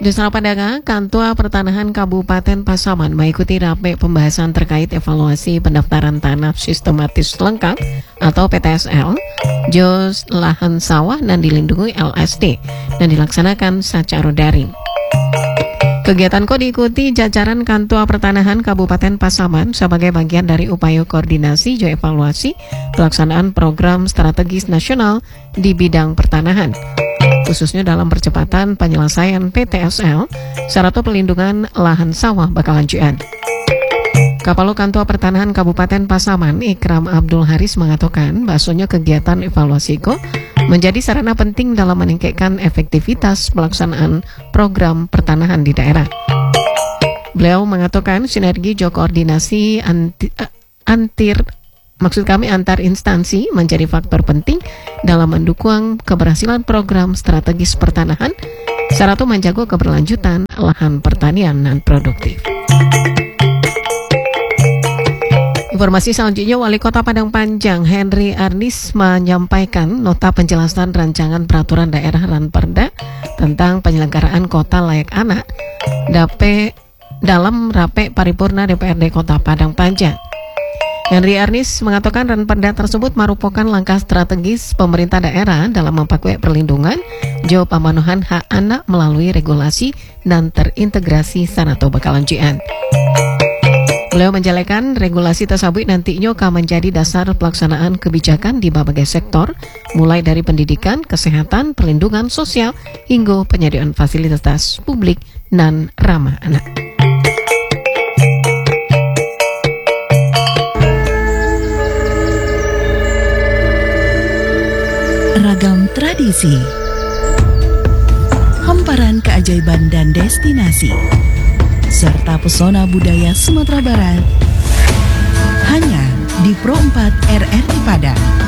Desa Padanga, Kantua Pertanahan Kabupaten Pasaman mengikuti rapat pembahasan terkait evaluasi pendaftaran tanah sistematis lengkap atau PTSL, JOS lahan sawah dan dilindungi LSD dan dilaksanakan secara daring. Kegiatan diikuti jajaran Kantua Pertanahan Kabupaten Pasaman sebagai bagian dari upaya koordinasi evaluasi pelaksanaan program strategis nasional di bidang pertanahan, khususnya dalam percepatan penyelesaian PTSL serta pelindungan lahan sawah Bakalanjuan. Kapalo Kantua Pertanahan Kabupaten Pasaman, Ikram Abdul Haris mengatakan bahwasanya kegiatan evaluasi menjadi sarana penting dalam meningkatkan efektivitas pelaksanaan program pertanahan di daerah. Beliau mengatakan sinergi koordinasi antar instansi menjadi faktor penting dalam mendukung keberhasilan program strategis pertanahan serta menjaga keberlanjutan lahan pertanian dan produktif. Informasi selanjutnya, Wali Kota Padang Panjang Henry Arnis menyampaikan nota penjelasan rancangan peraturan daerah Ranperda tentang penyelenggaraan kota layak anak dalam rapat paripurna DPRD Kota Padang Panjang. Henry Arnis mengatakan Ranperda tersebut merupakan langkah strategis pemerintah daerah dalam memperkuat perlindungan pemenuhan hak anak melalui regulasi dan terintegrasi Sanato Bakalanjuan. Beliau menjelaskan regulasi tersebut nantinya akan menjadi dasar pelaksanaan kebijakan di berbagai sektor, mulai dari pendidikan, kesehatan, perlindungan sosial, hingga penyediaan fasilitas publik dan ramah anak. Ragam tradisi, hamparan keajaiban dan destinasi, serta pesona budaya Sumatera Barat, hanya di Pro 4 RRI Padang.